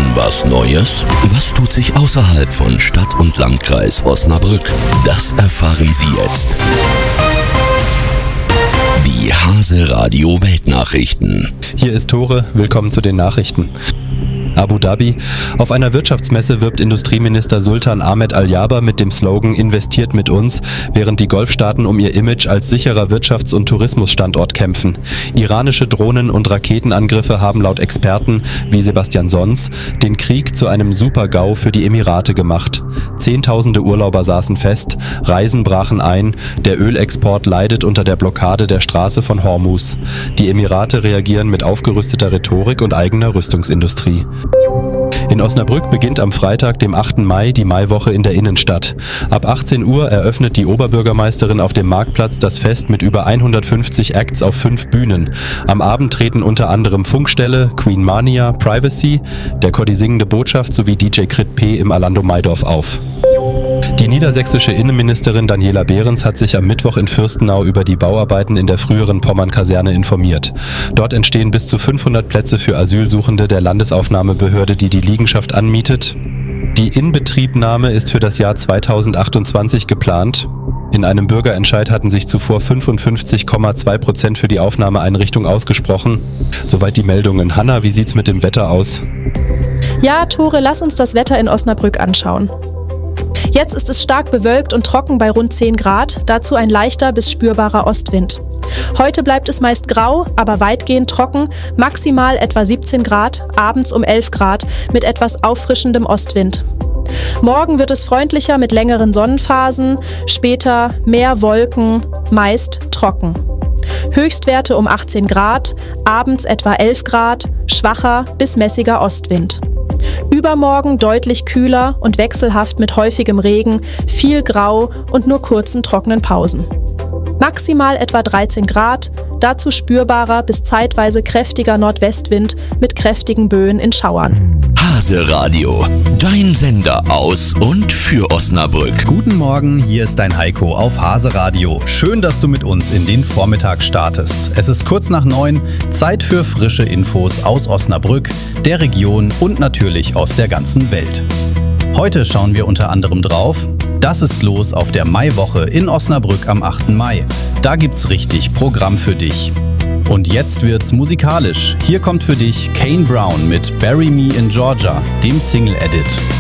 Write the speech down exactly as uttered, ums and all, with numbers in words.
was Neues? Was tut sich außerhalb von Stadt und Landkreis Osnabrück? Das erfahren Sie jetzt. Die Hase Radio Weltnachrichten. Hier ist Tore, willkommen zu den Nachrichten. Abu Dhabi. Auf einer Wirtschaftsmesse wirbt Industrieminister Sultan Ahmed Al-Jaber mit dem Slogan "Investiert mit uns", während die Golfstaaten um ihr Image als sicherer Wirtschafts- und Tourismusstandort kämpfen. Iranische Drohnen- und Raketenangriffe haben laut Experten, wie Sebastian Sons, den Krieg zu einem Super-GAU für die Emirate gemacht. Zehntausende Urlauber saßen fest, Reisen brachen ein, der Ölexport leidet unter der Blockade der Straße von Hormuz. Die Emirate reagieren mit aufgerüsteter Rhetorik und eigener Rüstungsindustrie. In Osnabrück beginnt am Freitag, dem achten Mai, die Maiwoche in der Innenstadt. Ab achtzehn Uhr eröffnet die Oberbürgermeisterin auf dem Marktplatz das Fest mit über hundertfünfzig Acts auf fünf Bühnen. Am Abend treten unter anderem Funkstelle, Queen Mania, Privacy, der Coddy singende Botschaft sowie D J Crit P im Alando Maidorf auf. Die niedersächsische Innenministerin Daniela Behrens hat sich am Mittwoch in Fürstenau über die Bauarbeiten in der früheren Pommern-Kaserne informiert. Dort entstehen bis zu fünfhundert Plätze für Asylsuchende der Landesaufnahmebehörde, die die Liegenschaft anmietet. Die Inbetriebnahme ist für das Jahr zweitausendachtundzwanzig geplant. In einem Bürgerentscheid hatten sich zuvor fünfundfünfzig Komma zwei Prozent für die Aufnahmeeinrichtung ausgesprochen. Soweit die Meldungen. Hanna, wie sieht's mit dem Wetter aus? Ja, Tore, lass uns das Wetter in Osnabrück anschauen. Jetzt ist es stark bewölkt und trocken bei rund zehn Grad, dazu ein leichter bis spürbarer Ostwind. Heute bleibt es meist grau, aber weitgehend trocken, maximal etwa siebzehn Grad, abends um elf Grad mit etwas auffrischendem Ostwind. Morgen wird es freundlicher mit längeren Sonnenphasen, später mehr Wolken, meist trocken. Höchstwerte um achtzehn Grad, abends etwa elf Grad, schwacher bis mäßiger Ostwind. Übermorgen deutlich kühler und wechselhaft mit häufigem Regen, viel Grau und nur kurzen trockenen Pausen. Maximal etwa dreizehn Grad, dazu spürbarer bis zeitweise kräftiger Nordwestwind mit kräftigen Böen in Schauern. Hase Radio, dein Sender aus und für Osnabrück. Guten Morgen, hier ist dein Heiko auf Hase Radio. Schön, dass du mit uns in den Vormittag startest. Es ist kurz nach neun, Zeit für frische Infos aus Osnabrück, der Region und natürlich aus der ganzen Welt. Heute schauen wir unter anderem drauf: Das ist los auf der Maiwoche in Osnabrück am achten Mai. Da gibt's richtig Programm für dich. Und jetzt wird's musikalisch. Hier kommt für dich Kane Brown mit Bury Me in Georgia, dem Single-Edit.